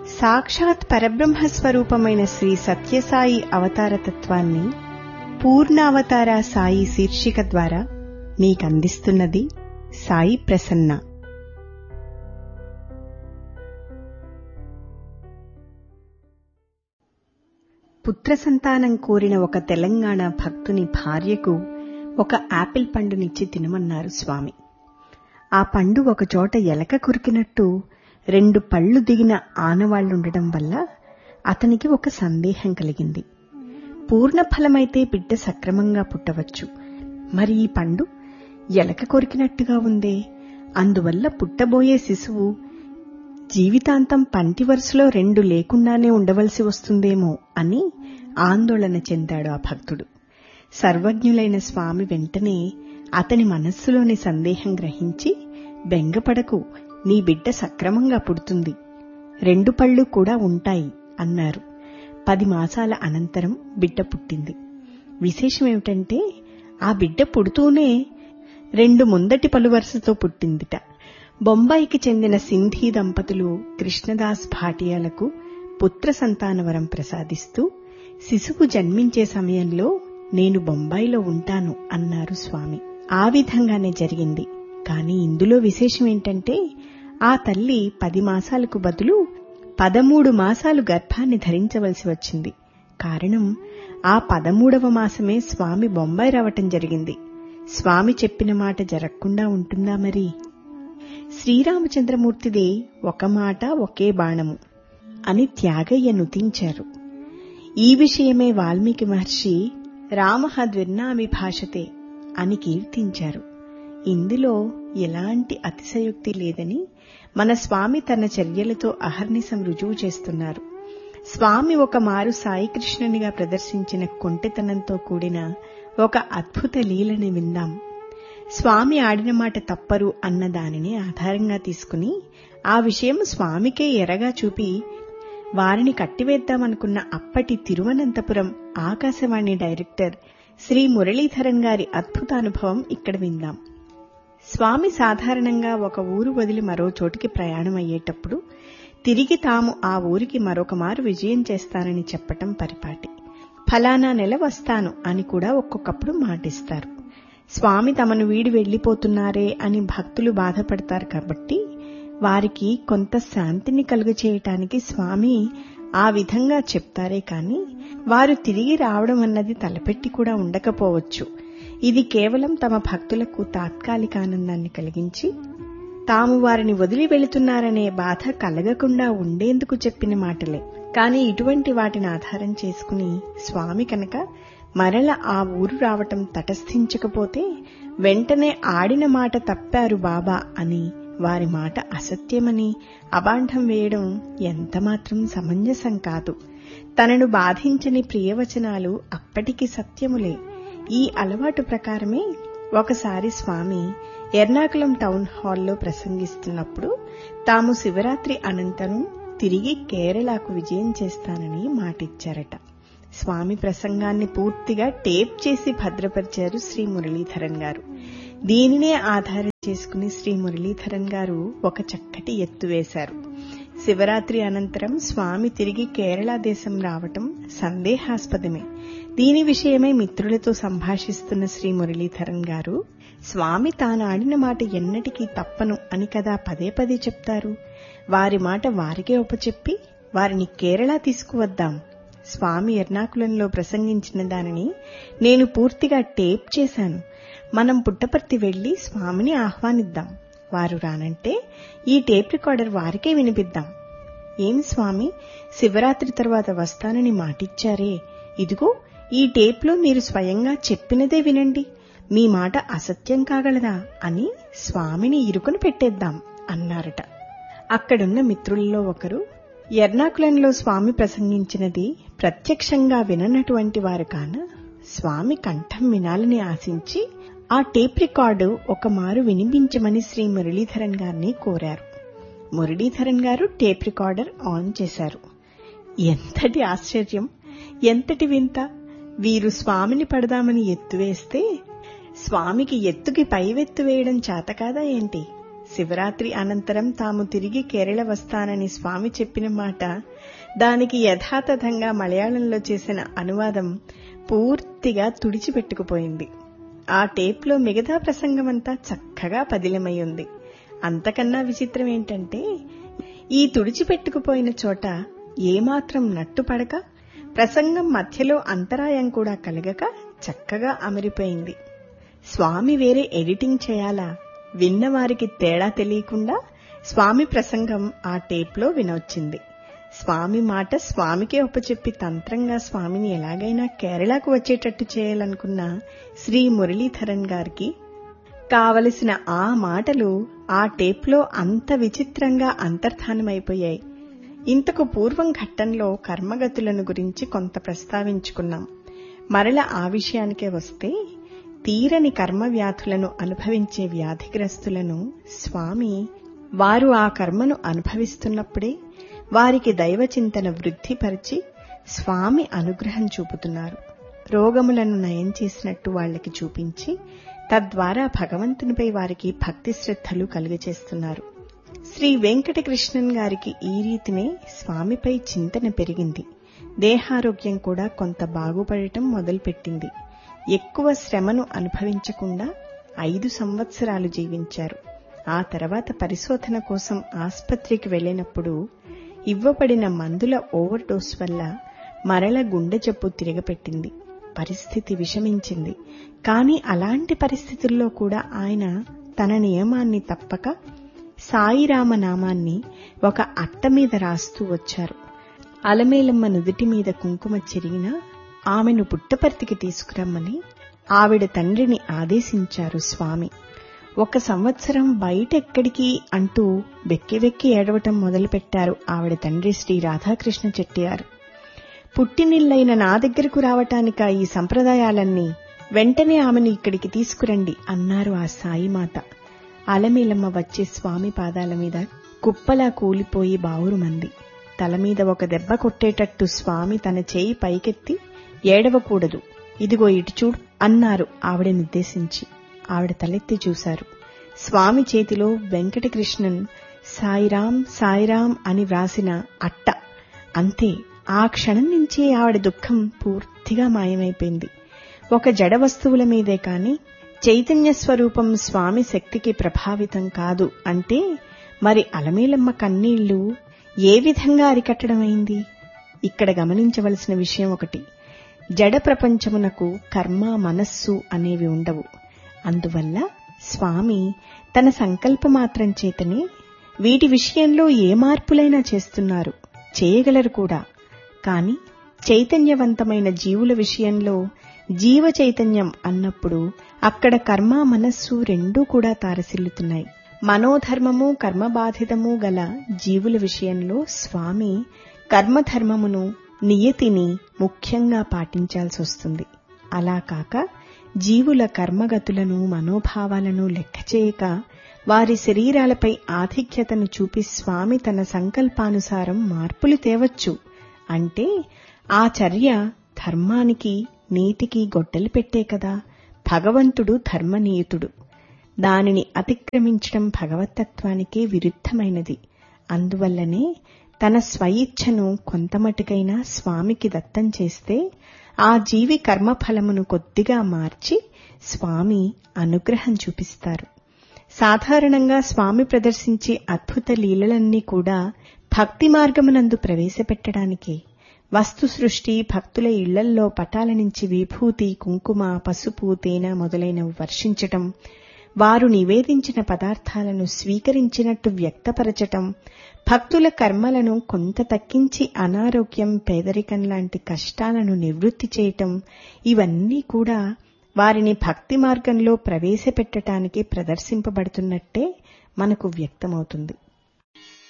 సాక్షాత్ పరబ్రహ్మస్వరూపమైన శ్రీ సత్యసాయి అవతారతత్వాన్ని పూర్ణావతార సాయి శీర్షిక ద్వారా మీకందిస్తున్నది సాయి ప్రసన్న. పుత్ర సంతానం కోరిన ఒక తెలంగాణ భక్తుని భార్యకు ఒక యాపిల్ పండునిచ్చి తినమన్నారు స్వామి. ఆ పండు ఒకచోట ఎలక కొరికినట్టు 2 పళ్లు దిగిన ఆనవాళ్లుండటం వల్ల అతనికి ఒక సందేహం కలిగింది. పూర్ణఫలమైతే బిడ్డ సక్రమంగా పుట్టవచ్చు, మరి ఈ పండు ఎలక కొరికినట్టుగా ఉందే, అందువల్ల పుట్టబోయే శిశువు జీవితాంతం పంటి వరుసలో 2 లేకుండానే ఉండవలసి వస్తుందేమో అని ఆందోళన చెందాడు ఆ భక్తుడు. సర్వజ్ఞులైన స్వామి వెంటనే అతని మనస్సులోని సందేహం గ్రహించి, బెంగపడకు, నీ బిడ్డ సక్రమంగా పుడుతుంది, 2 పళ్లు కూడా ఉంటాయి అన్నారు. 10 మాసాల అనంతరం బిడ్డ పుట్టింది. విశేషమేమిటంటే ఆ బిడ్డ పుడుతూనే 2 ముందటి పలు వరుసతో పుట్టిందిట. బొంబాయికి చెందిన సింధీ దంపతులు కృష్ణదాస్ భాటియాలకు పుత్ర సంతానవరం ప్రసాదిస్తూ శిశువు జన్మించే సమయంలో నేను బొంబాయిలో ఉంటాను అన్నారు స్వామి. ఆ విధంగానే జరిగింది. కాని ఇందులో విశేషమేంటంటే ఆ తల్లి 10 మాసాలకు బదులు 13 మాసాలు గర్భాన్ని ధరించవలసి వచ్చింది. కారణం, ఆ 13వ మాసమే స్వామి బొంబాయి రావటం జరిగింది. స్వామి చెప్పిన మాట జరగకుండా ఉంటుందా మరి? శ్రీరామచంద్రమూర్తిదే ఒక మాట ఒకే బాణము అని త్యాగయ్య నుతించారు. ఈ విషయమే వాల్మీకి మహర్షి రామః ద్విర్నామి భాషతే అని కీర్తించారు. ఇందులో ఎలాంటి అతిశయోక్తి లేదని మన స్వామి తన చర్యలతో అహర్నిశం రుజువు చేస్తున్నారు. స్వామి ఒక మారు సాయికృష్ణునిగా ప్రదర్శించిన కొంటెతనంతో కూడిన ఒక అద్భుత లీలని విందాం. స్వామి ఆడిన మాట తప్పరు అన్న దానిని ఆధారంగా తీసుకుని ఆ విషయం స్వామికే ఎరగా చూపి వారిని కట్టివేద్దామనుకున్న అప్పటి తిరువనంతపురం ఆకాశవాణి డైరెక్టర్ శ్రీ మురళీధరన్ గారి అద్భుత అనుభవం ఇక్కడ విందాం. స్వామి సాధారణంగా ఒక ఊరు వదిలి మరో చోటికి ప్రయాణమయ్యేటప్పుడు తిరిగి తాము ఆ ఊరికి మరొక మారు విజయం చేస్తానని చెప్పటం పరిపాటి. ఫలానా నెల వస్తాను అని కూడా ఒక్కొక్కప్పుడు మాటిస్తారు. స్వామి తమను వీడి వెళ్లిపోతున్నారే అని భక్తులు బాధపడతారు కాబట్టి వారికి కొంత శాంతిని కలుగచేయటానికి స్వామి ఆ విధంగా చెప్తారే కాని వారు తిరిగి రావడం అన్నది తలపెట్టి కూడా ఉండకపోవచ్చు. ఇది కేవలం తమ భక్తులకు తాత్కాలిక ఆనందాన్ని కలిగించి తాము వారిని వదిలి వెళుతున్నారనే బాధ కలగకుండా ఉండేందుకు చెప్పిన మాటలే. కాని ఇటువంటి వాటిని ఆధారం చేసుకుని స్వామి కనుక మరల ఆ ఊరు రావటం తటస్థించకపోతే వెంటనే ఆడిన మాట తప్పారు బాబా అని, వారి మాట అసత్యమని అబాంఢం వేయడం ఎంతమాత్రం సమంజసం కాదు. తనను బాధించని ప్రియవచనాలు అప్పటికి సత్యములే. ఈ అలవాటు ప్రకారమే ఒకసారి స్వామి ఎర్నాకులం టౌన్ హాల్లో ప్రసంగిస్తున్నప్పుడు తాము శివరాత్రి అనంతరం తిరిగి కేరళకు విజయం చేస్తానని మాటిచ్చారట. స్వామి ప్రసంగాన్ని పూర్తిగా టేప్ చేసి భద్రపరిచారు శ్రీ మురళీధరన్ గారు. దీనినే ఆధారం చేసుకుని శ్రీ మురళీధరన్ గారు ఒక చక్కటి ఎత్తు వేశారు. శివరాత్రి అనంతరం స్వామి తిరిగి కేరళ దేశం రావటం సందేహాస్పదమే. దీని విషయమై మిత్రులతో సంభాషిస్తున్న శ్రీ మురళీధరన్ గారు, స్వామి తాను ఆడిన మాట ఎన్నటికీ తప్పను అని కదా పదే పదే చెప్తారు. వారి మాట వారికే ఒప్పచెప్పి వారిని కేరళ తీసుకువద్దాం. స్వామి ఎర్నాకులంలో ప్రసంగించిన దానిని నేను పూర్తిగా టేప్ చేశాను. మనం పుట్టపర్తి వెళ్లి స్వామిని ఆహ్వానిద్దాం. వారు రానంటే ఈ టేప్ రికార్డర్ వారికే వినిపిద్దాం. ఏం స్వామి, శివరాత్రి తర్వాత వస్తానని మాటిచ్చారే, ఇదిగో ఈ టేప్లో మీరు స్వయంగా చెప్పినదే వినండి, మీ మాట అసత్యం కాగలదా అని స్వామిని ఇరుకును పెట్టేద్దాం అన్నారట. అక్కడున్న మిత్రులలో ఒకరు ఎర్నాకులంలో స్వామి ప్రసంగించినది ప్రత్యక్షంగా విననటువంటి వారు కాన స్వామి కంఠం వినాలని ఆశించి ఆ టేప్ రికార్డు ఒక మారు వినిపించమని శ్రీ మురళీధరన్ గారిని కోరారు. మురళీధరన్ గారు టేప్ రికార్డర్ ఆన్ చేశారు. ఎంతటి ఆశ్చర్యం, ఎంతటి వింత! వీరు స్వామిని పడదామని ఎత్తువేస్తే స్వామికి ఎత్తుకి పైవెత్తు వేయడం చేతకాదా ఏంటి? శివరాత్రి అనంతరం తాము తిరిగి కేరళ వస్తానని స్వామి చెప్పిన మాట, దానికి యథాతథంగా మలయాళంలో చేసిన అనువాదం పూర్తిగా తుడిచిపెట్టుకుపోయింది. ఆ టేప్లో మిగతా ప్రసంగమంతా చక్కగా పదిలమై ఉంది. అంతకన్నా విచిత్రం ఏంటంటే, ఈ తుడిచిపెట్టుకుపోయిన చోట ఏమాత్రం నట్టుపడక, ప్రసంగం మధ్యలో అంతరాయం కూడా కలగక చక్కగా అమరిపోయింది. స్వామి వేరే ఎడిటింగ్ చేయాలా? విన్నవారికి తేడా తెలియకుండా స్వామి ప్రసంగం ఆ టేప్లో వినొచ్చింది. స్వామి మాట స్వామికే ఒప్పచెప్పి తంత్రంగా స్వామిని ఎలాగైనా కేరళకు వచ్చేటట్టు చేయాలనుకున్న శ్రీ మురళీధరన్ గారికి కావలసిన ఆ మాటలు ఆ టేప్లో అంత విచిత్రంగా అంతర్ధానమైపోయాయి. ఇంతకు పూర్వం ఘట్టంలో కర్మగతులను గురించి కొంత ప్రస్తావించుకున్నాం. మరల ఆ విషయానికే వస్తే, తీరని కర్మ వ్యాధులను అనుభవించే వ్యాధిగ్రస్తులను స్వామి వారు ఆ కర్మను అనుభవిస్తున్నప్పుడే వారికి దైవచింతన వృద్ధిపరిచి స్వామి అనుగ్రహం చూపుతున్నారు. రోగములను నయం చేసినట్టు వాళ్లకి చూపించి తద్వారా భగవంతునిపై వారికి భక్తి శ్రద్ధలు కలుగచేస్తున్నారు. శ్రీ వెంకటకృష్ణన్ గారికి ఈ రీతినే స్వామిపై చింతన పెరిగింది. దేహారోగ్యం కూడా కొంత బాగుపడటం మొదలుపెట్టింది. ఎక్కువ శ్రమను అనుభవించకుండా 5 సంవత్సరాలు జీవించారు. ఆ తర్వాత పరిశోధన కోసం ఆస్పత్రికి వెళ్లినప్పుడు ఇవ్వబడిన మందుల ఓవర్ డోస్ వల్ల మరల గుండె జబ్బు తిరగపెట్టింది. పరిస్థితి విషమించింది. కానీ అలాంటి పరిస్థితుల్లో కూడా ఆయన తన నియమాన్ని తప్పక సాయిరామ నామాన్ని ఒక అట్ట మీద రాస్తూ వచ్చారు. అలమేలమ్మ నుదుటి మీద కుంకుమ చెరిగినా ఆమెను పుట్టపర్తికి తీసుకురమ్మని ఆవిడ తండ్రిని ఆదేశించారు స్వామి. 1 సంవత్సరం బయటెక్కడికి అంటూ వెక్కి వెక్కి ఏడవటం మొదలుపెట్టారు ఆవిడ తండ్రి శ్రీ రాధాకృష్ణ చెట్టియారు. పుట్టినిల్లైన నా దగ్గరకు రావటానిక ఈ సంప్రదాయాలన్నీ? వెంటనే ఆమెను ఇక్కడికి తీసుకురండి అన్నారు ఆ సాయిమాత. అలమేలమ్మ వచ్చే స్వామి పాదాల మీద కుప్పలా కూలిపోయి బావురుమంది. తలమీద ఒక దెబ్బ కొట్టేటట్టు స్వామి తన చేయి పైకెత్తి, ఏడవకూడదు, ఇదిగో ఇటు చూడు అన్నారు ఆవిడనుద్దేశించి. ఆవిడ తలెత్తి చూశారు. స్వామి చేతిలో వెంకటకృష్ణన్ సాయిరాం సాయిరాం అని వ్రాసిన అట్ట. అంతే. ఆ క్షణం నుంచి ఆవిడ దుఃఖం పూర్తిగా మాయమైపోయింది. ఒక జడ వస్తువుల మీదే కాని చైతన్య స్వరూపం స్వామి శక్తికి ప్రభావితం కాదు అంటే మరి అలమేలమ్మ కన్నీళ్లు ఏ విధంగా అరికట్టడమైంది? ఇక్కడ గమనించవలసిన విషయం ఒకటి. జడ ప్రపంచమునకు కర్మ, మనస్సు అనేవి ఉండవు. అందువల్ల స్వామి తన సంకల్పమాత్రం చేతనే వీటి విషయంలో ఏ మార్పులైనా చేస్తున్నారు, చేయగలరు కూడా. కాని చైతన్యవంతమైన జీవుల విషయంలో జీవ చైతన్యం అన్నప్పుడు అక్కడ కర్మ, మనస్సు రెండూ కూడా తారసిల్లుతున్నాయి. మనోధర్మము, కర్మబాధితము గల జీవుల విషయంలో స్వామి కర్మధర్మమును, నియతిని ముఖ్యంగా పాటించాల్సి వస్తుంది. అలా కాక జీవుల కర్మగతులను, మనోభావాలను లెక్కచేయక వారి శరీరాలపై ఆధిక్యతను చూపి స్వామి తన సంకల్పానుసారం మార్పులు తేవచ్చు అంటే ఆ చర్య ధర్మానికి, నీతికి గొడ్డలి పెట్టే కదా. భగవంతుడు ధర్మనీయుతుడు. దానిని అతిక్రమించడం భగవత్తత్వానికే విరుద్ధమైనది. అందువల్లనే తన స్వయిచ్ఛను కొంతమటుకైనా స్వామికి దత్తం చేస్తే ఆ జీవి కర్మఫలమును కొద్దిగా మార్చి స్వామి అనుగ్రహం చూపిస్తారు. సాధారణంగా స్వామి ప్రదర్శించే అద్భుత లీలలన్నీ కూడా భక్తి మార్గమునందు ప్రవేశపెట్టడానికే. వస్తు సృష్టి, భక్తుల ఇళ్లల్లో పటాల నుంచి విభూతి, కుంకుమ, పసుపు, తేనె మొదలైనవి వర్షించటం, వారు నివేదించిన పదార్థాలను స్వీకరించినట్టు వ్యక్తపరచటం, భక్తుల కర్మలను కొంత తగ్గించి అనారోగ్యం, పేదరికం లాంటి కష్టాలను నివృత్తి చేయటం, ఇవన్నీ కూడా వారిని భక్తి మార్గంలో ప్రవేశపెట్టడానికి ప్రదర్శింపబడుతున్నట్టే మనకు వ్యక్తమవుతుంది.